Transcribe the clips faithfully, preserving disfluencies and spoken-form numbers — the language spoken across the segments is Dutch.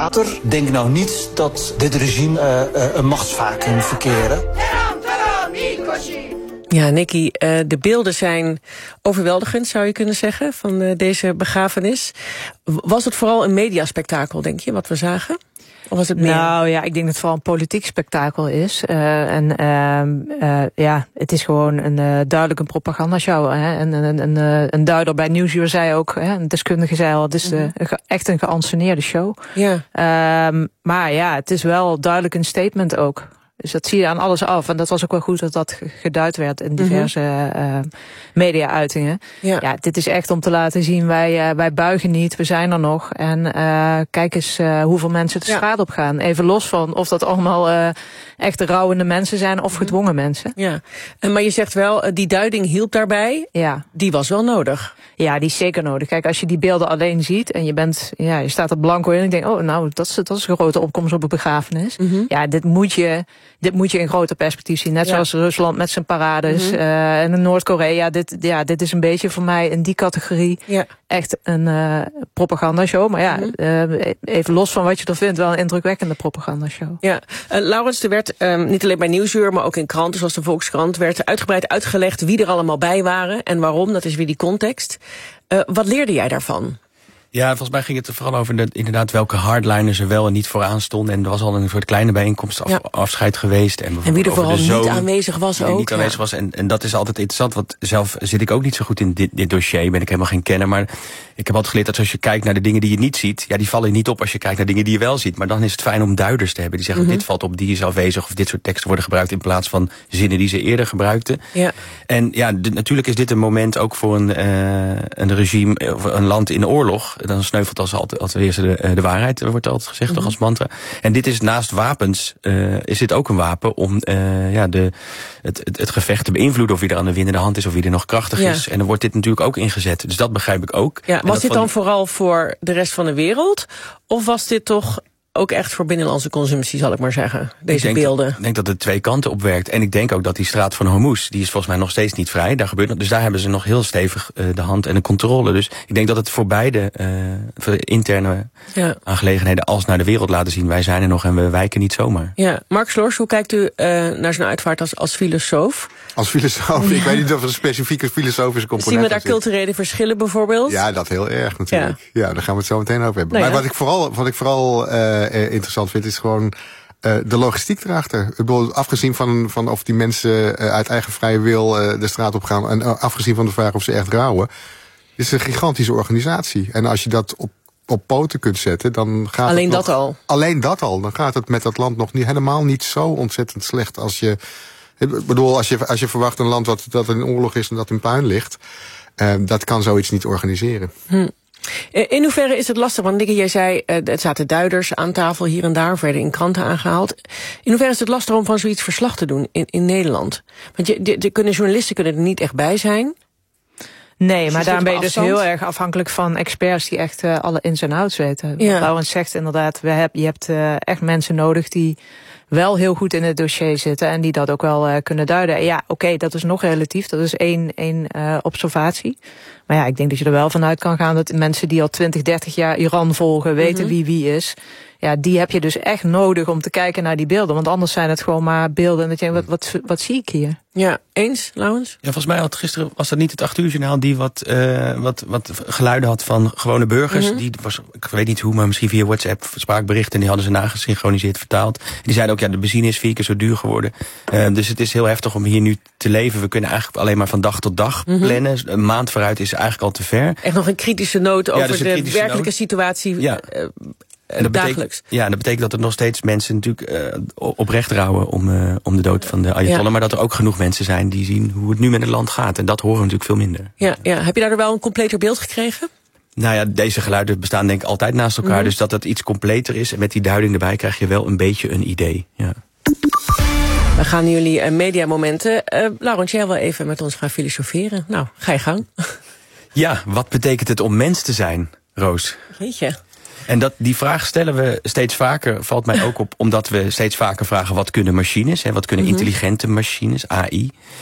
dictator. Denk nou niet dat dit regime uh, uh, een machtsvacuüm verkeren. Ja, Nicky, uh, de beelden zijn overweldigend, zou je kunnen zeggen, van uh, deze begrafenis. Was het vooral een mediaspectakel, denk je, wat we zagen? Of was het meer? Nou ja, ik denk dat het vooral een politiek spektakel is. Uh, en uh, uh, ja, het is gewoon een uh, duidelijk een propagandashow. Hè? En een, een, een, een duider bij Nieuwsuur zei ook, hè, een deskundige zei al, het is mm-hmm. de, echt een geanceneerde show. Ja. Um, maar ja, het is wel duidelijk een statement ook. Dus dat zie je aan alles af. En dat was ook wel goed dat dat geduid werd in diverse mm-hmm. uh, media-uitingen. Ja. ja, dit is echt om te laten zien, wij, uh, wij buigen niet, we zijn er nog. En uh, kijk eens uh, hoeveel mensen de straat ja. op gaan. Even los van of dat allemaal uh, echt rouwende mensen zijn of mm-hmm. gedwongen mensen. Ja, en, maar je zegt wel, uh, die duiding hielp daarbij. Ja. Die was wel nodig. Ja, die is zeker nodig. Kijk, als je die beelden alleen ziet en je bent, ja, je staat er blanco in en ik denk, oh, nou, dat is, dat is een grote opkomst op een begrafenis. Mm-hmm. Ja, dit moet je, dit moet je in groter perspectief zien. Net ja. zoals Rusland met zijn parades mm-hmm. uh, en Noord-Korea. Dit, ja, dit is een beetje voor mij in die categorie ja. echt een uh, propagandashow. Maar ja, mm-hmm. uh, even los van wat je er vindt, wel een indrukwekkende propagandashow. Ja, uh, Laurens, er werd um, niet alleen bij Nieuwsuur, maar ook in kranten zoals de Volkskrant, werd uitgebreid uitgelegd wie er allemaal bij waren en waarom. Dat is weer die context. Uh, wat leerde jij daarvan? Ja, volgens mij ging het er vooral over de, inderdaad welke hardliners er wel en niet vooraan stonden. En er was al een soort kleine bijeenkomst af, ja. afscheid geweest. En, en wie er vooral zoon, niet aanwezig was ook. niet aanwezig ja. was. En, en dat is altijd interessant, want zelf zit ik ook niet zo goed in dit, dit dossier. Ben ik helemaal geen kenner. Maar ik heb altijd geleerd dat als je kijkt naar de dingen die je niet ziet, ja, die vallen niet op als je kijkt naar dingen die je wel ziet. Maar dan is het fijn om duiders te hebben. Die zeggen, mm-hmm. dit valt op, die is afwezig. Of dit soort teksten worden gebruikt in plaats van zinnen die ze eerder gebruikten. Ja. En ja, de, natuurlijk is dit een moment ook voor een, uh, een regime, of een land in oorlog. Dan sneuvelt als altijd, als eerste de, de waarheid, wordt altijd gezegd, mm-hmm. toch als mantra. En dit is naast wapens, uh, is dit ook een wapen om uh, ja, de, het, het, het gevecht te beïnvloeden. Of wie er aan de winnende hand is, of wie er nog krachtig ja. is. En dan wordt dit natuurlijk ook ingezet. Dus dat begrijp ik ook. Ja, was dit dan vooral voor de rest van de wereld? Of was dit toch ook echt voor binnenlandse consumptie, zal ik maar zeggen, deze ik denk, beelden? Ik denk dat het twee kanten op werkt. En ik denk ook dat die straat van Hormuz, die is volgens mij nog steeds niet vrij. Daar gebeurt, dus daar hebben ze nog heel stevig uh, de hand en de controle. Dus ik denk dat het voor beide uh, voor de interne ja. aangelegenheden als naar de wereld laten zien, wij zijn er nog en we wijken niet zomaar. Ja, Mark Slors, hoe kijkt u uh, naar zo'n uitvaart als, als filosoof? Als filosoof? Ja. Ik weet niet of er een specifieke filosofische component Zien we daar culturele verschillen bijvoorbeeld? Ja, dat heel erg natuurlijk. Ja, ja daar gaan we het zo meteen over hebben. Nou, maar ja. wat ik vooral, wat ik vooral uh, interessant vind, is gewoon uh, de logistiek erachter. Ik bedoel, afgezien van, van of die mensen uh, uit eigen vrije wil uh, de straat op gaan, en uh, afgezien van de vraag of ze echt rouwen, is een gigantische organisatie. En als je dat op op poten kunt zetten, dan gaat alleen het nog, dat al. Alleen dat al. Dan gaat het met dat land nog niet, helemaal niet zo ontzettend slecht als je. Ik bedoel, als je, als je verwacht een land wat, dat in oorlog is en dat in puin ligt, uh, dat kan zoiets niet organiseren. Hm. In hoeverre is het lastig? Want Nicky, jij zei, uh, er zaten duiders aan tafel hier en daar, werden in kranten aangehaald. In hoeverre is het lastig om van zoiets verslag te doen in, in Nederland? Want je, de, de kunnen, journalisten kunnen er niet echt bij zijn. Nee, maar daarom ben je dus heel erg afhankelijk van experts die echt uh, alle ins en outs weten. Ja. Laurens zegt inderdaad, we heb, je hebt uh, echt mensen nodig die wel heel goed in het dossier zitten en die dat ook wel uh, kunnen duiden. Ja, oké, okay, dat is nog relatief. Dat is één, één uh, observatie. Maar ja, ik denk dat je er wel vanuit kan gaan dat mensen die al twintig, dertig jaar Iran volgen, weten mm-hmm. wie wie is. Ja, die heb je dus echt nodig om te kijken naar die beelden. Want anders zijn het gewoon maar beelden. En dat je denkt, wat, wat, wat zie ik hier? Ja, eens, Laurens? Ja, volgens mij had gisteren, was dat niet het acht uur journaal die wat, uh, wat, wat geluiden had van gewone burgers. Mm-hmm. Die was, ik weet niet hoe, maar misschien via WhatsApp spraakberichten. En die hadden ze nagesynchroniseerd vertaald. En die zeiden ook, ja, de benzine is vier keer zo duur geworden. Uh, dus het is heel heftig om hier nu te leven. We kunnen eigenlijk alleen maar van dag tot dag mm-hmm. plannen. Een maand vooruit is eigenlijk al te ver. Echt nog een kritische noot over ja, dus de werkelijke noot. situatie. Ja. Uh, En dat betekent, ja, dat betekent dat er nog steeds mensen natuurlijk uh, oprecht rouwen om, uh, om de dood van de Ayatollah. Ja. Maar dat er ook genoeg mensen zijn die zien hoe het nu met het land gaat. En dat horen we natuurlijk veel minder. Ja, ja. Heb je daar wel een completer beeld gekregen? Nou ja, deze geluiden bestaan denk ik altijd naast elkaar. Mm-hmm. Dus dat het iets completer is. En met die duiding erbij krijg je wel een beetje een idee. Ja. We gaan jullie uh, mediamomenten. Uh, Laurens, jij wil even met ons gaan filosoferen. Nou, ga je gang. Ja, wat betekent het om mens te zijn, Roos? Weet je. En dat, die vraag stellen we steeds vaker, valt mij ook op, omdat we steeds vaker vragen, wat kunnen machines? Hè, wat kunnen mm-hmm. intelligente machines, A I?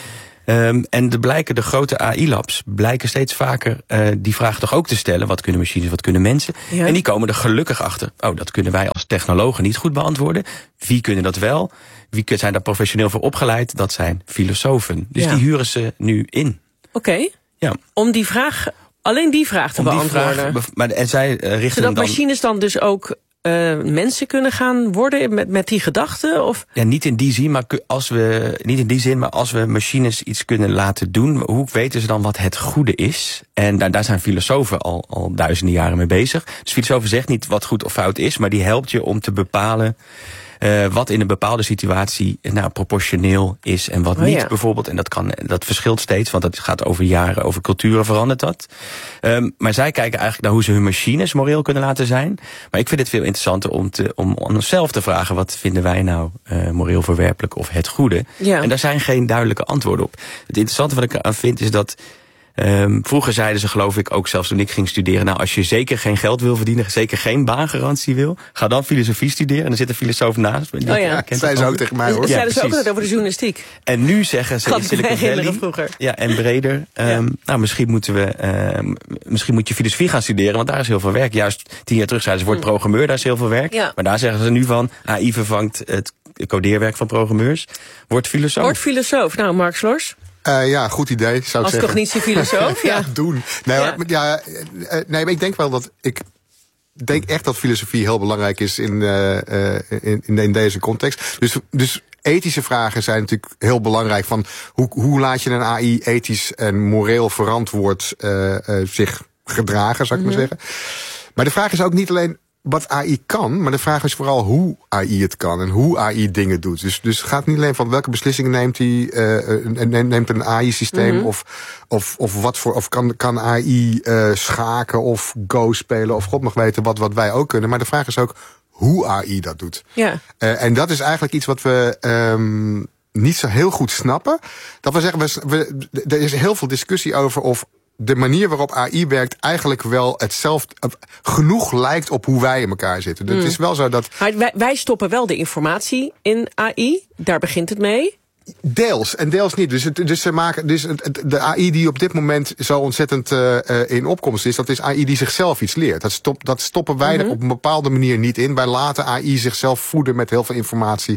Um, en de blijken de grote A I-labs blijken steeds vaker uh, die vraag toch ook te stellen. Wat kunnen machines, wat kunnen mensen? Ja. En die komen er gelukkig achter. Oh, dat kunnen wij als technologen niet goed beantwoorden. Wie kunnen dat wel? Wie zijn daar professioneel voor opgeleid? Dat zijn filosofen. Dus ja. die huren ze nu in. Oké. Okay. Ja. Om die vraag, alleen die vraag te Om beantwoorden. Die vraag, maar, en zij uh, richten Zodat dan, machines dan dus ook uh, mensen kunnen gaan worden met, met die gedachten? Of? Ja, niet in die zin, maar als we niet in die zin, maar als we machines iets kunnen laten doen, hoe weten ze dan wat het goede is? En daar, daar zijn filosofen al, al duizenden jaren mee bezig. Dus filosofen zegt niet wat goed of fout is, maar die helpt je om te bepalen Uh, wat in een bepaalde situatie nou, proportioneel is en wat oh, niet ja. bijvoorbeeld. En dat, kan, dat verschilt steeds, want dat gaat over jaren, over culturen verandert dat. Um, maar zij kijken eigenlijk naar hoe ze hun machines moreel kunnen laten zijn. Maar ik vind het veel interessanter om, te, om, om onszelf te vragen, wat vinden wij nou uh, moreel verwerpelijk of het goede? Ja. En daar zijn geen duidelijke antwoorden op. Het interessante wat ik eraan vind is dat Um, vroeger zeiden ze, geloof ik, ook zelfs toen ik ging studeren, nou, als je zeker geen geld wil verdienen, zeker geen baangarantie wil, ga dan filosofie studeren. En er zit een filosoof naast. Oh ja, ja dat zeiden ze ook tegen mij, hoor. Dat ja, zeiden ze ook net over de journalistiek. En nu zeggen ze in Silicon Valley, vroeger. Ja, en breder, um, ja. nou, misschien moeten we, um, misschien moet je filosofie gaan studeren, want daar is heel veel werk. Juist tien jaar terug zeiden ze, word programmeur, daar is heel veel werk. Ja. Maar daar zeggen ze nu van, A I vervangt het codeerwerk van programmeurs. Word filosoof. Word filosoof. Nou, Mark Slors. Uh, ja, goed idee, zou ik Als zeggen. Als cognitiefilosoof, ja. ja. doen. Nee, ja. Maar, ja, nee, maar ik denk wel dat ik denk echt dat filosofie heel belangrijk is in, uh, in, in deze context. Dus, dus ethische vragen zijn natuurlijk heel belangrijk. Van hoe, hoe laat je een A I ethisch en moreel verantwoord uh, uh, zich gedragen, zou ik mm-hmm. maar zeggen. Maar de vraag is ook niet alleen wat A I kan, maar de vraag is vooral hoe A I het kan en hoe A I dingen doet. Dus, dus het gaat niet alleen van welke beslissingen neemt hij, uh, neemt een A I-systeem mm-hmm. of, of, of wat voor, of kan, kan A I uh, schaken of Go spelen of God mag weten wat, wat wij ook kunnen. Maar de vraag is ook hoe A I dat doet. Ja. Uh, en dat is eigenlijk iets wat we um, niet zo heel goed snappen. Dat we zeggen, we, we, er is heel veel discussie over of de manier waarop A I werkt eigenlijk wel hetzelfde uh, genoeg lijkt op hoe wij in elkaar zitten. Mm. Het is wel zo dat Maar wij, wij stoppen wel de informatie in A I. Daar begint het mee. Deels en deels niet. Dus, het, dus, ze maken, dus het, de A I die op dit moment zo ontzettend uh, in opkomst is, dat is A I die zichzelf iets leert. Dat, stop, dat stoppen wij mm-hmm. er op een bepaalde manier niet in. Wij laten A I zichzelf voeden met heel veel informatie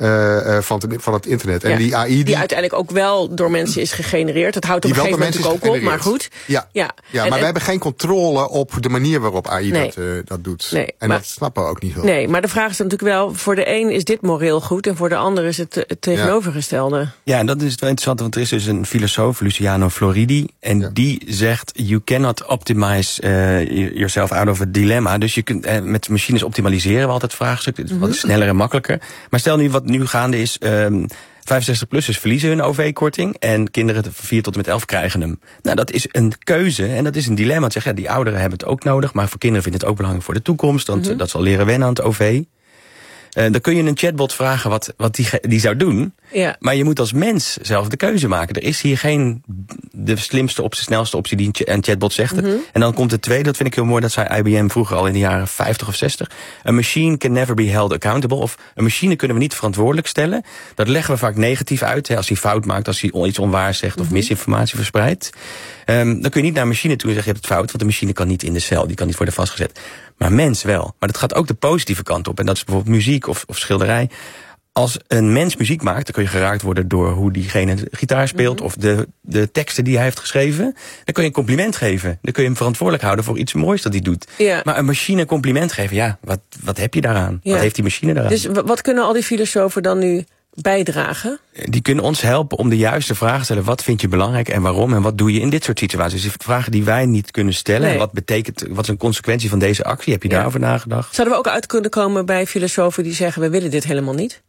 uh, van, het, van het internet. Ja, en die A I die, die uiteindelijk ook wel door mensen is gegenereerd. Dat houdt op een gegeven moment ook op, maar goed. Ja, ja. ja en, maar en, we hebben geen controle op de manier waarop A I nee. dat, uh, dat doet. Nee, en maar, dat snappen we ook niet heel. Nee, maar de vraag is natuurlijk wel, voor de een is dit moreel goed en voor de ander is het, het tegenovergestelde. Ja. Ja, en dat is wel interessant, want er is dus een filosoof, Luciano Floridi, en ja. die zegt, you cannot optimize uh, yourself out of a dilemma. Dus je kunt uh, met machines optimaliseren, we altijd vraagstuk, het is wat sneller en makkelijker. Maar stel nu wat nu gaande is, um, vijfenzestig-plussers verliezen hun O V-korting en kinderen van vier tot en met elf krijgen hem. Nou, dat is een keuze en dat is een dilemma. Zeg, ja, die ouderen hebben het ook nodig, maar voor kinderen vindt het ook belangrijk voor de toekomst, want mm-hmm. dat zal leren wennen aan het O V. Uh, dan kun je een chatbot vragen wat, wat die, die zou doen. Ja. Maar je moet als mens zelf de keuze maken. Er is hier geen de slimste optie, snelste optie die een chatbot zegt. Mm-hmm. En dan komt het tweede, dat vind ik heel mooi, dat zei I B M vroeger al in de jaren vijftig of zestig. A machine can never be held accountable. Of een machine kunnen we niet verantwoordelijk stellen. Dat leggen we vaak negatief uit. Hè, als hij fout maakt, als hij iets onwaars zegt mm-hmm. of misinformatie verspreidt. Um, dan kun je niet naar een machine toe en zeggen, je hebt het fout. Want de machine kan niet in de cel, die kan niet worden vastgezet. Maar mens wel. Maar dat gaat ook de positieve kant op. En dat is bijvoorbeeld muziek of, of schilderij. Als een mens muziek maakt, dan kun je geraakt worden door hoe diegene de gitaar speelt, mm-hmm. of de, de teksten die hij heeft geschreven. Dan kun je een compliment geven. Dan kun je hem verantwoordelijk houden voor iets moois dat hij doet. Ja. Maar een machine een compliment geven, ja, wat, wat heb je daaraan? Ja. Wat heeft die machine daaraan? Dus wat kunnen al die filosofen dan nu bijdragen? Die kunnen ons helpen om de juiste vraag te stellen. Wat vind je belangrijk en waarom? En wat doe je in dit soort situaties? Dus vragen die wij niet kunnen stellen. Nee. En wat betekent, wat is een consequentie van deze actie? Heb je ja. daarover nagedacht? Zouden we ook uit kunnen komen bij filosofen die zeggen, we willen dit helemaal niet?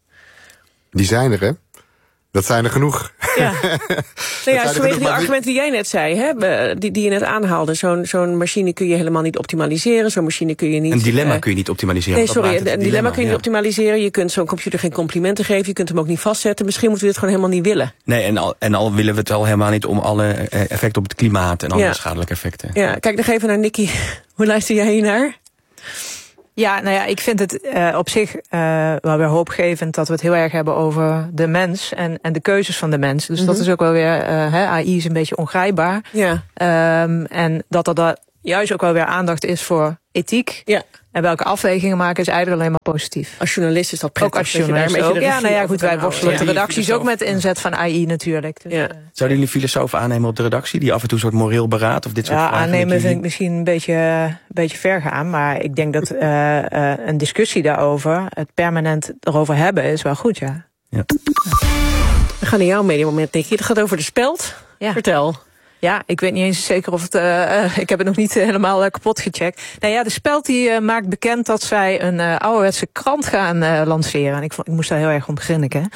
Die zijn er, hè? Dat zijn er genoeg. Ja, nou ja, vanwege die argumenten die jij net zei, hè, die, die je net aanhaalde. Zo'n zo'n machine kun je helemaal niet optimaliseren. Zo'n machine kun je niet... Een dilemma uh, kun je niet optimaliseren. Nee, sorry, een dilemma, dilemma kun je ja. niet optimaliseren. Je kunt zo'n computer geen complimenten geven. Je kunt hem ook niet vastzetten. Misschien moeten we dit gewoon helemaal niet willen. Nee, en al, en al willen we het al helemaal niet om alle effecten op het klimaat en alle ja. schadelijke effecten. Ja, kijk nog even naar Nicky. Hoe luister jij hier naar? Ja, nou ja, ik vind het uh, op zich uh, wel weer hoopgevend dat we het heel erg hebben over de mens en, en de keuzes van de mens. Dus mm-hmm. dat is ook wel weer, uh, hè, A I is een beetje ongrijpbaar. Ja. Um, en dat er da- juist ook wel weer aandacht is voor ethiek. Ja. En welke afwegingen maken is eigenlijk alleen maar positief. Als journalist is dat prettig. Ook als journalist dat je daar ook. Ja, nou ja, goed, wij worstelen ja. de redacties ook met de inzet van A I natuurlijk. Dus, ja. uh, Zouden jullie filosofen aannemen op de redactie die af en toe een soort moreel beraad of dit soort ja, vragen? aannemen jullie... vind ik misschien een beetje, een beetje ver gaan. Maar ik denk dat uh, uh, een discussie daarover, het permanent erover hebben, is wel goed, ja. ja. We gaan naar jouw mediamoment, Nicky. Het gaat over de speld. Ja. Vertel. Ja, ik weet niet eens zeker of het... Uh, uh, ik heb het nog niet uh, helemaal uh, kapot gecheckt. Nou ja, de Speld die uh, maakt bekend dat zij een uh, ouderwetse krant gaan uh, lanceren. En ik, vond, ik moest daar heel erg om grinniken.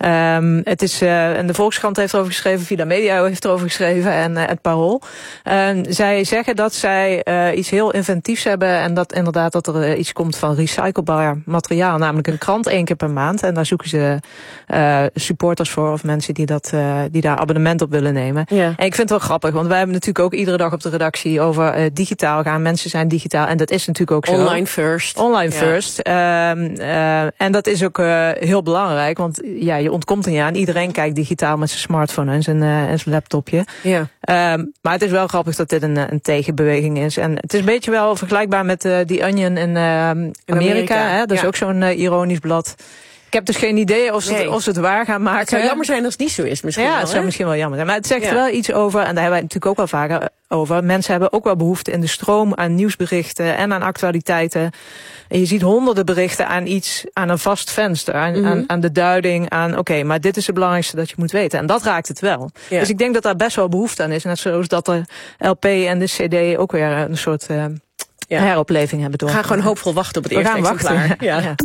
Um, het is, uh, en de Volkskrant heeft erover geschreven, Villa Media heeft erover geschreven en uh, het Parool. Uh, zij zeggen dat zij uh, iets heel inventiefs hebben en dat inderdaad dat er uh, iets komt van recyclebaar materiaal. Namelijk een krant één keer per maand. En daar zoeken ze uh, supporters voor of mensen die, dat, uh, die daar abonnement op willen nemen. Ja. En ik vind het wel grappig, want wij hebben natuurlijk ook iedere dag op de redactie over uh, digitaal gaan. Mensen zijn digitaal en dat is natuurlijk ook zo. Online first. Online ja. first. Uh, uh, en dat is ook uh, heel belangrijk, want ja, je ontkomt er niet aan. Iedereen kijkt digitaal met zijn smartphone en zijn, uh, en zijn laptopje. Ja. Uh, maar het is wel grappig dat dit een, een tegenbeweging is. En het is een beetje wel vergelijkbaar met uh, The Onion in, uh, in Amerika. Amerika. Hè? Dat is ja. ook zo'n uh, ironisch blad. Ik heb dus geen idee of ze, nee. het, of ze het waar gaan maken. Het zou jammer zijn als het niet zo is misschien. Ja, wel, het zou hè? misschien wel jammer zijn. Maar het zegt ja. wel iets over, en daar hebben wij het natuurlijk ook wel vaker over. Mensen hebben ook wel behoefte in de stroom aan nieuwsberichten en aan actualiteiten. En je ziet honderden berichten aan iets, aan een vast venster. Aan, mm-hmm. aan, aan de duiding, aan oké, okay, maar dit is het belangrijkste dat je moet weten. En dat raakt het wel. Ja. Dus ik denk dat daar best wel behoefte aan is. Net zoals dat de L P en de C D ook weer een soort uh, ja. heropleving hebben door. We gaan gewoon hoopvol wachten op het We eerste gaan exemplaar. Wachten. Ja. Ja.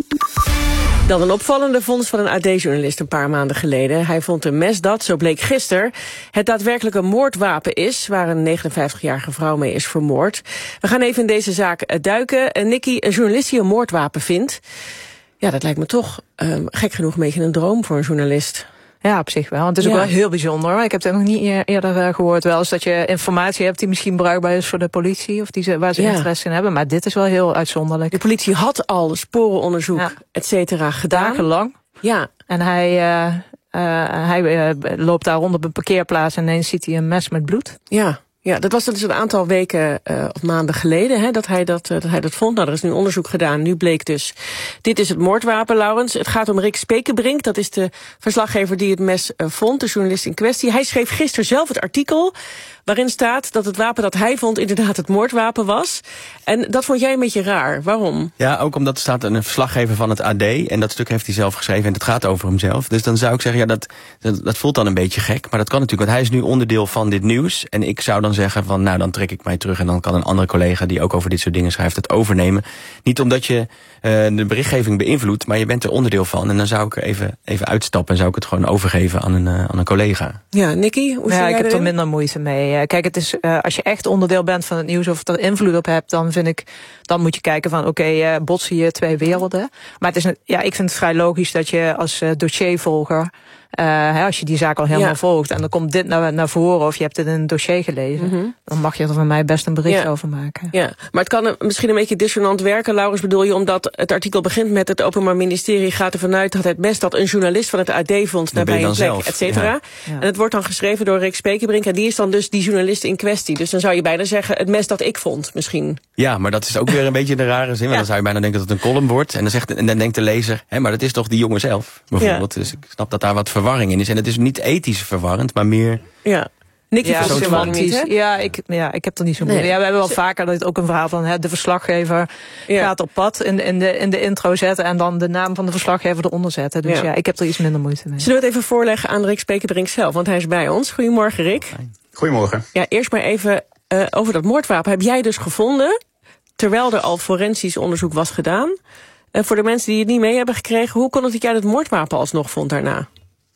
Dan een opvallende vondst van een A D-journalist een paar maanden geleden. Hij vond een mes dat, zo bleek gisteren, het daadwerkelijk een moordwapen is, waar een negenenvijftigjarige vrouw mee is vermoord. We gaan even in deze zaak duiken. Nicky, een journalist die een moordwapen vindt, ja, dat lijkt me toch um, gek genoeg een beetje een droom voor een journalist. Ja, op zich wel. Want het is ja. ook wel heel bijzonder. Ik heb het nog niet eerder gehoord. Wel eens dat je informatie hebt die misschien bruikbaar is voor de politie. Of die ze, waar ze ja. interesse in hebben. Maar dit is wel heel uitzonderlijk. De politie had al sporenonderzoek, ja. et cetera, gedaan. Dagenlang. Ja. En hij, uh, uh, hij uh, loopt daar rond op een parkeerplaats en ineens ziet hij een mes met bloed. Ja. Ja, dat was dus een aantal weken uh, of maanden geleden hè, dat, hij dat, uh, dat hij dat vond. Nou, er is nu onderzoek gedaan. Nu bleek dus, dit is het moordwapen, Laurens. Het gaat om Rick Spekenbrink. Dat is de verslaggever die het mes uh, vond, de journalist in kwestie. Hij schreef gisteren zelf het artikel waarin staat dat het wapen dat hij vond inderdaad het moordwapen was. En dat vond jij een beetje raar. Waarom? Ja, ook omdat er staat een verslaggever van het A D. En dat stuk heeft hij zelf geschreven en het gaat over hemzelf. Dus dan zou ik zeggen, ja, dat, dat, dat voelt dan een beetje gek. Maar dat kan natuurlijk, want hij is nu onderdeel van dit nieuws. En ik zou dan zeggen van, nou, dan trek ik mij terug. En dan kan een andere collega die ook over dit soort dingen schrijft het overnemen. Niet omdat je uh, de berichtgeving beïnvloedt, maar je bent er onderdeel van. En dan zou ik er even, even uitstappen en zou ik het gewoon overgeven aan een, uh, aan een collega. Ja, Nicky, hoe ja, jij ik heb erin? er minder moeite mee. Kijk, het is, uh, als je echt onderdeel bent van het nieuws of het er invloed op hebt, dan vind ik, dan moet je kijken van, oké, okay, uh, botsen je twee werelden. Maar het is, ja, ik vind het vrij logisch dat je als uh, dossiervolger, Uh, als je die zaak al helemaal ja. volgt en dan komt dit naar, naar voren of je hebt het in een dossier gelezen, mm-hmm. dan mag je er van mij best een bericht ja. over maken. Ja, maar het kan misschien een beetje dissonant werken, Laurens, bedoel je, omdat het artikel begint met het Openbaar Ministerie gaat ervan uit dat het mes dat een journalist van het A D vond nabij een plek, et cetera. Ja. Ja. En het wordt dan geschreven door Rick Spekenbrink en die is dan dus die journalist in kwestie. Dus dan zou je bijna zeggen, het mes dat ik vond, misschien. Ja, maar dat is ook weer een beetje de rare zin, want ja. dan zou je bijna denken dat het een column wordt. En dan, zegt, en dan denkt de lezer, hé, maar dat is toch die jongen zelf, bijvoorbeeld. Ja. Dus ik snap dat daar wat verwarring in is. En het is niet ethisch verwarrend, maar meer... Ja. Nicky ja, semantisch. Ja, ik, ja, ik heb er niet zo moeite. Nee. Ja, we hebben wel vaker dat het ook een verhaal van hè, de verslaggever ja. gaat op pad in, in, de, in de intro zetten en dan de naam van de verslaggever eronder zetten. Dus ja, ja ik heb er iets minder moeite mee. Zullen we het even voorleggen aan Rick Spekenbrink zelf, want hij is bij ons. Goedemorgen, Rick. Goedemorgen. Ja, eerst maar even uh, over dat moordwapen. Heb jij dus gevonden, terwijl er al forensisch onderzoek was gedaan, uh, voor de mensen die het niet mee hebben gekregen, hoe kon het dat jij dat moordwapen alsnog vond daarna?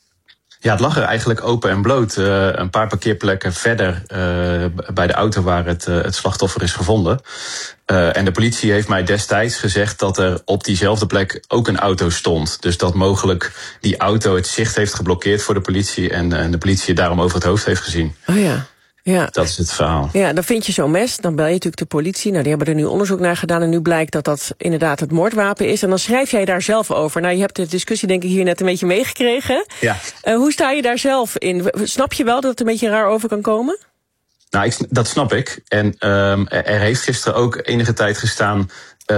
Ja, het lag er eigenlijk open en bloot. Uh, een paar parkeerplekken verder uh, bij de auto waar het, uh, het slachtoffer is gevonden. Uh, en de politie heeft mij destijds gezegd dat er op diezelfde plek ook een auto stond. Dus dat mogelijk die auto het zicht heeft geblokkeerd voor de politie en uh, de politie het daarom over het hoofd heeft gezien. Oh ja. Ja. Dat is het verhaal. Ja, dan vind je zo'n mes, dan bel je natuurlijk de politie. Nou, die hebben er nu onderzoek naar gedaan en nu blijkt dat dat inderdaad het moordwapen is. En dan schrijf jij daar zelf over. Nou, je hebt de discussie denk ik hier net een beetje meegekregen. Ja. Uh, hoe sta je daar zelf in? Snap je wel dat het een beetje raar over kan komen? Nou, ik, dat snap ik. En um, er heeft gisteren ook enige tijd gestaan Uh,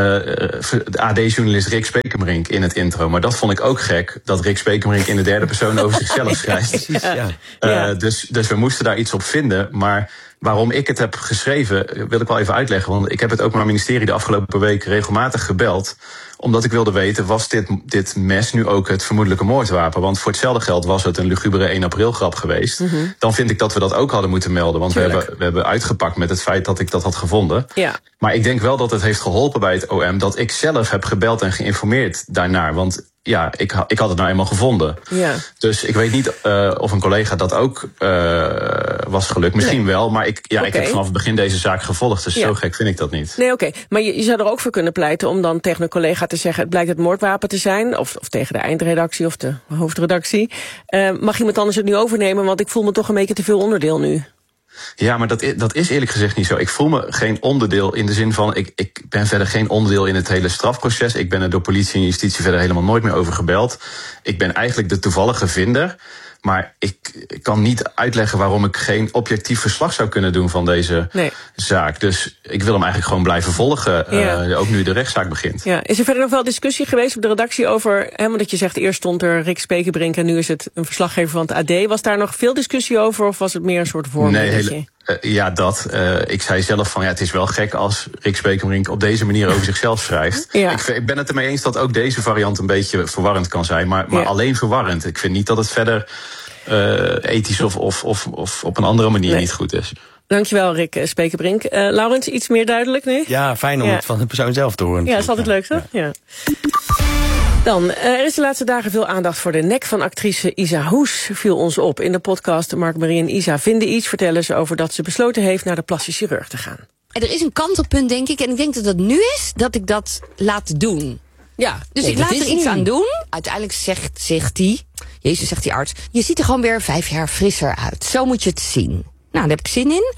de A D-journalist Rick Spekerbrink in het intro. Maar dat vond ik ook gek, dat Rick Spekerbrink in de derde persoon over zichzelf schrijft. Ja, ja. Uh, Ja. dus, dus we moesten daar iets op vinden. Maar waarom ik het heb geschreven, wil ik wel even uitleggen. Want ik heb het Openbaar Ministerie de afgelopen week regelmatig gebeld. Omdat ik wilde weten, was dit, dit mes nu ook het vermoedelijke moordwapen? Want voor hetzelfde geld was het een lugubere één april grap geweest. Mm-hmm. Dan vind ik dat we dat ook hadden moeten melden. Want we hebben, we hebben uitgepakt met het feit dat ik dat had gevonden. Ja. Maar ik denk wel dat het heeft geholpen bij het O M dat ik zelf heb gebeld en geïnformeerd daarnaar. Want ja, ik, ik had het nou eenmaal gevonden. Ja. Dus ik weet niet uh, of een collega dat ook uh, was gelukt. Misschien nee. wel, maar ik, ja, okay. ik heb vanaf het begin deze zaak gevolgd. Dus ja. zo gek vind ik dat niet. Nee, oké. Okay. Maar je, je zou er ook voor kunnen pleiten om dan tegen een collega te zeggen, het blijkt het moordwapen te zijn. Of, of tegen de eindredactie of de hoofdredactie. Uh, mag iemand anders het nu overnemen? Want ik voel me toch een beetje te veel onderdeel nu. Ja, maar dat is, dat is eerlijk gezegd niet zo. Ik voel me geen onderdeel in de zin van, ik, ik ben verder geen onderdeel in het hele strafproces. Ik ben er door politie en justitie verder helemaal nooit meer over gebeld. Ik ben eigenlijk de toevallige vinder. Maar ik kan niet uitleggen waarom ik geen objectief verslag zou kunnen doen van deze nee. zaak. Dus ik wil hem eigenlijk gewoon blijven volgen, ja. uh, ook nu de rechtszaak begint. Ja. Is er verder nog wel discussie geweest op de redactie over, hè, want dat je zegt eerst stond er Rick Spekerbrink en nu is het een verslaggever van het A D. Was daar nog veel discussie over of was het meer een soort vormdingetje? Nee, hele, uh, ja, dat. Uh, ik zei zelf van, ja, het is wel gek als Rick Spekerbrink op deze manier over zichzelf schrijft. Ja. Ik, ik ben het ermee eens dat ook deze variant een beetje verwarrend kan zijn, maar, maar ja. alleen verwarrend. Ik vind niet dat het verder Uh, ethisch of, of, of, of op een andere manier nee. niet goed is. Dankjewel, Rick Spekerbrink. Uh, Laurens, iets meer duidelijk nu? Ja, fijn om ja. het van de persoon zelf te horen. Ja, dat is altijd leuk, toch? Ja. ja. Dan, uh, er is de laatste dagen veel aandacht voor de nek van actrice Isa Hoes, viel ons op. In de podcast Mark-Marie en Isa vinden iets, vertellen ze over dat ze besloten heeft naar de plastisch chirurg te gaan. Er is een kantelpunt, denk ik, en ik denk dat het nu is dat ik dat laat doen. Ja, dus nee, ik laat er iets aan doen. Uiteindelijk zegt, zegt hij, Jezus zegt die arts, je ziet er gewoon weer vijf jaar frisser uit. Zo moet je het zien. Nou, daar heb ik zin in.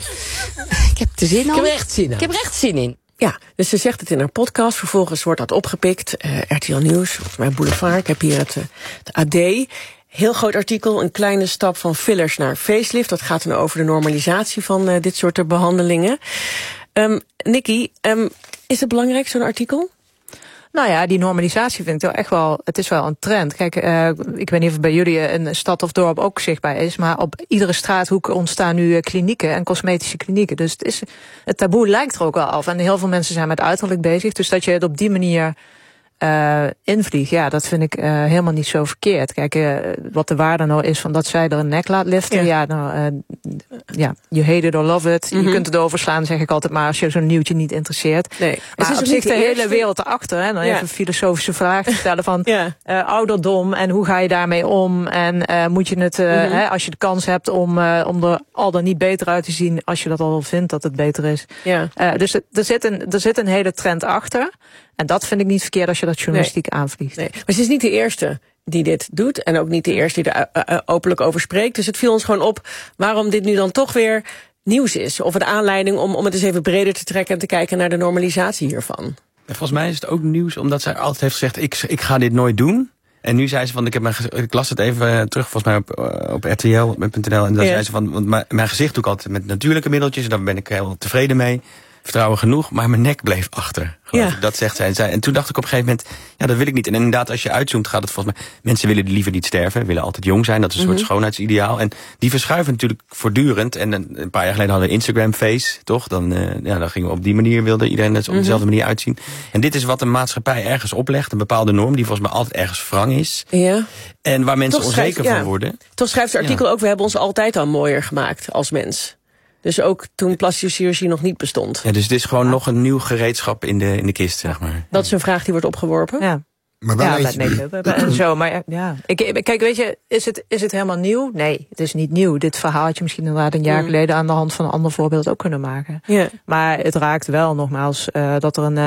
Ik heb er zin in. Ik heb er echt zin in. Ik heb er echt zin in. Ja, dus ze zegt het in haar podcast. Vervolgens wordt dat opgepikt. Uh, R T L Nieuws, volgens mij Boulevard. Ik heb hier het, het A D. Heel groot artikel, een kleine stap van fillers naar facelift. Dat gaat dan over de normalisatie van uh, dit soort behandelingen. Um, Nikki, um, is het belangrijk, zo'n artikel? Nou ja, die normalisatie vind ik wel echt wel, het is wel een trend. Kijk, uh, ik weet niet of het bij jullie een stad of dorp ook zichtbaar is, maar op iedere straathoek ontstaan nu klinieken en cosmetische klinieken. Dus het, is, het taboe lijkt er ook wel af. En heel veel mensen zijn met uiterlijk bezig. Dus dat je het op die manier uh, invliegt, ja, dat vind ik uh, helemaal niet zo verkeerd. Kijk, uh, wat de waarde nou is van dat zij er een nek laat liften, ja, ja nou, uh, ja, you hate it or love it. Mm-hmm. Je kunt het overslaan, zeg ik altijd maar, als je zo'n nieuwtje niet interesseert. Nee. Maar op zich de, de hele wereld erachter, hè, dan ja. even een filosofische vraag te stellen van ja. uh, ouderdom en hoe ga je daarmee om en uh, moet je het, uh, mm-hmm. hè, als je de kans hebt om, uh, om er al dan niet beter uit te zien, als je dat al vindt dat het beter is. Ja. Uh, dus er zit, een, er zit een hele trend achter. En dat vind ik niet verkeerd als je dat journalistiek nee. aanvliegt. Nee. Maar ze is niet de eerste die dit doet. En ook niet de eerste die er uh, uh, openlijk over spreekt. Dus het viel ons gewoon op waarom dit nu dan toch weer nieuws is. Of een aanleiding om, om het eens even breder te trekken en te kijken naar de normalisatie hiervan. En volgens mij is het ook nieuws omdat zij altijd heeft gezegd, ik, ik ga dit nooit doen. En nu zei ze van, ik, heb mijn, ik las het even terug volgens mij op, op R T L punt N L. En dan ja. zei ze van, want mijn, mijn gezicht doe ik altijd met natuurlijke middeltjes. En daar ben ik heel tevreden mee. Vertrouwen genoeg, maar mijn nek bleef achter. Ja. Ik. Dat zegt zij. En toen dacht ik op een gegeven moment, ja, dat wil ik niet. En inderdaad, als je uitzoomt, gaat het volgens mij, mensen willen liever niet sterven, willen altijd jong zijn. Dat is een mm-hmm. soort schoonheidsideaal. En die verschuiven natuurlijk voortdurend. En een paar jaar geleden hadden we Instagram face, toch? Dan, uh, ja, dan gingen we op die manier, wilde iedereen het op dezelfde mm-hmm. manier uitzien. En dit is wat een maatschappij ergens oplegt, een bepaalde norm, die volgens mij altijd ergens wrang is. Ja. En waar mensen Toch onzeker schrijft, van ja. worden. Toch schrijft het artikel ja. ook, we hebben ons altijd al mooier gemaakt als mens. Dus ook toen plastische chirurgie nog niet bestond. Ja, dus het is gewoon ja. nog een nieuw gereedschap in de, in de kist, zeg maar. Dat is een vraag die wordt opgeworpen. Ja. Maar wel ja, nee, en zo, maar ja. Ik, kijk, weet je, is het, is het helemaal nieuw? Nee, het is niet nieuw. Dit verhaal had je misschien inderdaad een jaar mm. geleden aan de hand van een ander voorbeeld ook kunnen maken. Ja. Maar het raakt wel nogmaals uh, dat er een, uh,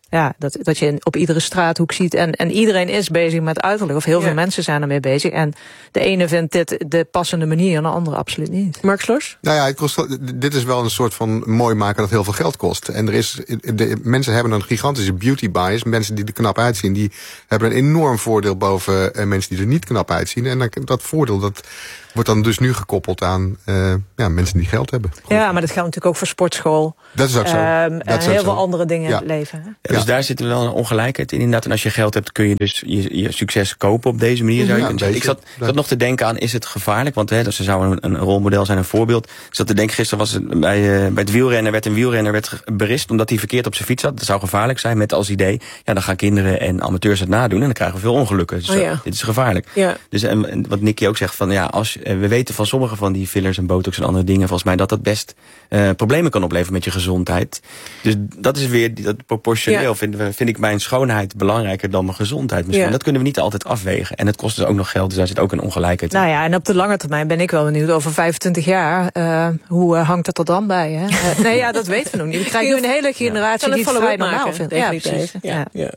ja, dat, dat je op iedere straathoek ziet. En, en iedereen is bezig met uiterlijk. Of heel ja. veel mensen zijn ermee bezig. En de ene vindt dit de passende manier en de andere absoluut niet. Mark Slors? Nou ja, het kost, dit is wel een soort van mooi maken dat heel veel geld kost. En er is, de, mensen hebben een gigantische beauty bias. Mensen die er knap uitzien, die hebben een enorm voordeel boven uh, mensen die er niet knap uitzien. En dan, dat voordeel, dat wordt dan dus nu gekoppeld aan uh, ja, mensen die geld hebben. Ja, maar dat geldt natuurlijk ook voor sportschool. Dat is ook zo. Um, dat en is heel ook veel zo. andere dingen ja. in het leven. Hè? Ja, dus ja. daar zit wel een ongelijkheid in inderdaad. En als je geld hebt, kun je dus je, je succes kopen op deze manier. Zou je ja, ik zat, zat nog te denken aan, is het gevaarlijk? Want hè, ze zou een, een rolmodel zijn, een voorbeeld. Ik zat te denken, gisteren was het bij, uh, bij het wielrennen, werd een wielrenner werd berispt omdat hij verkeerd op zijn fiets zat. Dat zou gevaarlijk zijn, met als idee, ja, dan gaan kinderen en amateurs het nadoen en dan krijgen we veel ongelukken. Dus oh, ja. dit is gevaarlijk. Ja. Dus en, wat Nicky ook zegt, van ja, als uh, we weten van sommige van die fillers en botox en andere dingen, volgens mij dat dat best uh, problemen kan opleveren met je gezondheid. Dus dat is weer dat proportioneel. Ja. Vind, vind ik mijn schoonheid belangrijker dan mijn gezondheid misschien. Ja. Dat kunnen we niet altijd afwegen. En het kost dus ook nog geld, dus daar zit ook een ongelijkheid in. Nou ja, en op de lange termijn ben ik wel benieuwd, over vijfentwintig jaar, uh, hoe uh, hangt het er dan bij? Hè? Uh, nee, ja, dat weten we nog niet. We krijgen nu een hele generatie ja. die het vrij normaal vindt. Ja, precies. Ja. Ja. Ja.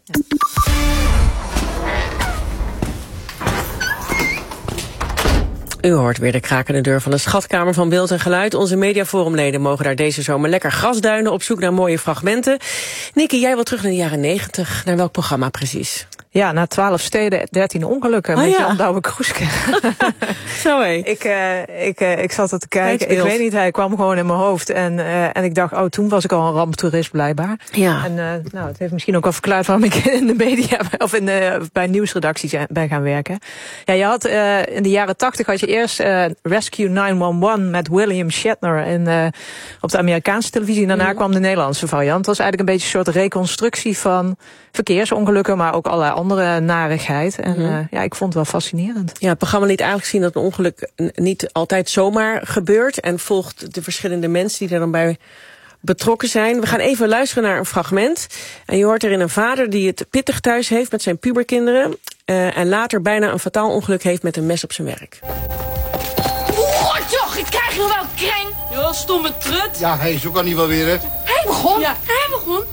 U hoort weer de krakende deur van de schatkamer van Beeld en Geluid. Onze mediaforumleden mogen daar deze zomer lekker grasduinen op zoek naar mooie fragmenten. Nicky, jij wil terug naar de jaren negentig. Naar welk programma precies? Ja, na twaalf steden, dertien ongelukken oh, met ja. Jan Douwe Kroeske. Zo hé. Ik, uh, ik, uh, ik zat er te kijken. Ik weet niet, hij kwam gewoon in mijn hoofd. En, uh, en ik dacht, oh, toen was ik al een ramptoerist blijkbaar. Ja. En uh, nou, het heeft misschien ook wel verklaard waarom ik in de media of in de, bij nieuwsredacties ben gaan werken. Ja, je had uh, in de jaren tachtig had je eerst uh, Rescue nine one one met William Shatner in, uh, op de Amerikaanse televisie. En daarna mm. kwam de Nederlandse variant. Dat was eigenlijk een beetje een soort reconstructie van verkeersongelukken, maar ook allerlei andere narigheid. En mm-hmm. uh, ja, ik vond het wel fascinerend. Ja, het programma liet eigenlijk zien dat een ongeluk niet altijd zomaar gebeurt en volgt de verschillende mensen die er dan bij betrokken zijn. We gaan even luisteren naar een fragment. En je hoort erin een vader die het pittig thuis heeft met zijn puberkinderen uh, en later bijna een fataal ongeluk heeft met een mes op zijn werk. Oh, toch, ik krijg nog wel kreng. Ja, stomme trut. Ja, hé, hey, zo kan hij wel weer, hè? Hij begon. Ja, hij begon.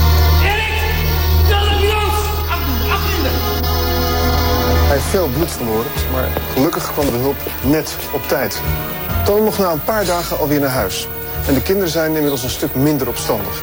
Hij heeft veel bloed verloren, maar gelukkig kwam de hulp net op tijd. Toon mocht na een paar dagen alweer naar huis. En de kinderen zijn inmiddels een stuk minder opstandig.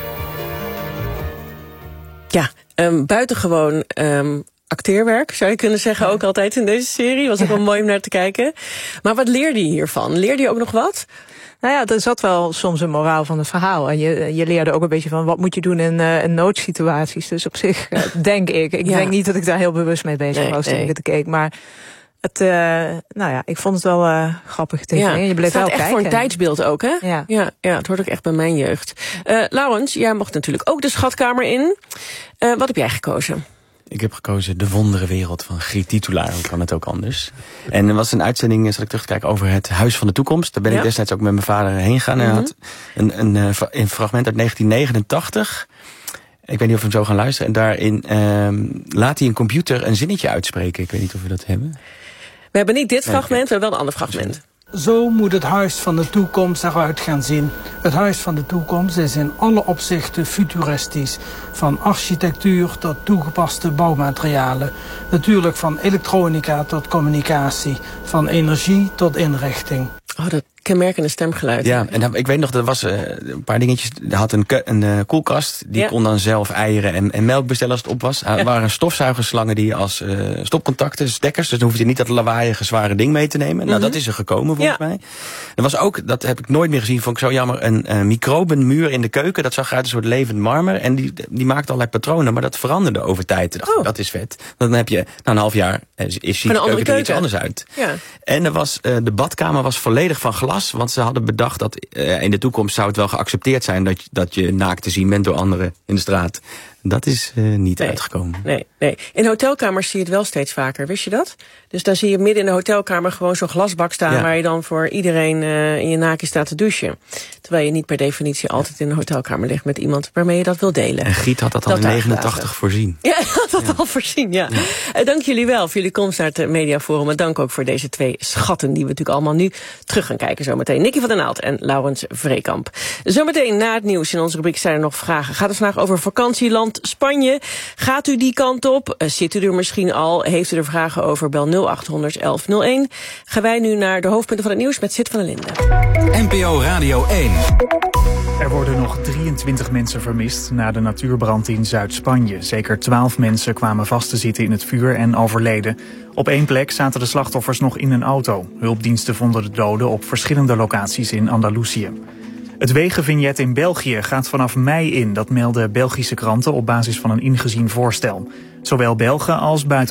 Ja, um, buitengewoon um, acteerwerk, zou je kunnen zeggen, ook altijd in deze serie. Was ook ja. wel mooi om naar te kijken. Maar wat leerde je hiervan? Leerde je ook nog wat? Nou ja, er zat wel soms een moraal van het verhaal. En je, je leerde ook een beetje van wat moet je doen in, uh, in noodsituaties. Dus op zich, uh, denk ik. Ik ja. denk niet dat ik daar heel bewust mee bezig nee, was toen nee. ik het keek. Maar het, uh, nou ja, ik vond het wel uh, grappig tegen. Ja. Je bleef wel kijken. Het echt voor een tijdsbeeld ook, hè? Ja. Ja, ja, het hoort ook echt bij mijn jeugd. Uh, Laurens, jij mocht natuurlijk ook de schatkamer in. Uh, wat heb jij gekozen? Ik heb gekozen De Wondere Wereld van Griet Titulaar. Hoe kan het ook anders? En er was een uitzending, zat ik terug te kijken, over het Huis van de Toekomst. Daar ben ja. ik destijds ook met mijn vader heen gegaan. Mm-hmm. Hij had een, een, een fragment uit negentien negenentachtig. Ik weet niet of we hem zo gaan luisteren. En daarin um, laat hij een computer een zinnetje uitspreken. Ik weet niet of we dat hebben. We hebben niet dit fragment, we hebben wel een ander fragment. Zo moet het huis van de toekomst eruit gaan zien. Het huis van de toekomst is in alle opzichten futuristisch. Van architectuur tot toegepaste bouwmaterialen. Natuurlijk van elektronica tot communicatie. Van energie tot inrichting. Oh, dat kenmerkende stemgeluid. Ja, en dan, ik weet nog, er was uh, een paar dingetjes. Er had een, een uh, koelkast, die ja. kon dan zelf eieren en, en melk bestellen als het op was. Er ja. waren stofzuigerslangen die als uh, stopcontacten, stekkers. Dus dan hoef je niet dat lawaaiige zware ding mee te nemen. Mm-hmm. Nou, dat is er gekomen volgens ja. mij. Er was ook, dat heb ik nooit meer gezien, vond ik zo jammer, een uh, microbenmuur in de keuken. Dat zag eruit als een soort levend marmer. En die, die maakte allerlei patronen, maar dat veranderde over tijd. Dacht, oh. Dat is vet. Dan heb je, na een half jaar, uh, is ziet de keuken er iets anders uit. Ja. En er was, uh, de badkamer was volledig van glas. Want ze hadden bedacht dat uh, in de toekomst zou het wel geaccepteerd zijn dat je, dat je naakt te zien bent door anderen in de straat. Dat is uh, niet nee, uitgekomen. Nee, nee. In hotelkamers zie je het wel steeds vaker, wist je dat? Dus dan zie je midden in de hotelkamer gewoon zo'n glasbak staan ja. waar je dan voor iedereen uh, in je naakje staat te douchen. Terwijl je niet per definitie altijd in een hotelkamer ligt met iemand waarmee je dat wil delen. En Griet had dat al in negenentachtig voorzien. Ja, had dat ja. al voorzien, ja. ja. Uh, dank jullie wel voor jullie komst naar het Mediaforum. En dank ook voor deze twee schatten die we natuurlijk allemaal nu terug gaan kijken zometeen. Nicky van der Naald en Laurens Vreekamp. Zometeen na het nieuws in onze rubriek zijn er nog vragen. Gaat het vandaag over vakantieland land Spanje. Gaat u die kant op? Zit u er misschien al? Heeft u er vragen over? Bel nul acht honderd elf nul één. Gaan wij nu naar de hoofdpunten van het nieuws met Sid van der Linden. N P O Radio één. Er worden nog drieëntwintig mensen vermist na de natuurbrand in Zuid-Spanje. Zeker twaalf mensen kwamen vast te zitten in het vuur en overleden. Op één plek zaten de slachtoffers nog in een auto. Hulpdiensten vonden de doden op verschillende locaties in Andalusië. Het wegenvignet in België gaat vanaf mei in. Dat melden Belgische kranten op basis van een ingezien voorstel. Zowel Belgen als buiten